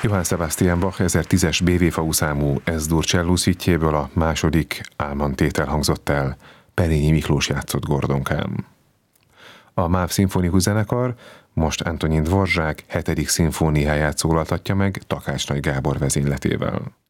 Johann Sebastian Bach 1010-es BV számú S-dur cselló szüitjéből a második Álman tétel hangzott el, Perényi Miklós játszott gordonkám. A MÁV Szimfonikus Zenekar most Antonin Dvorzsák 7. szimfóniáját szólaltatja meg Takács Nagy Gábor vezényletével.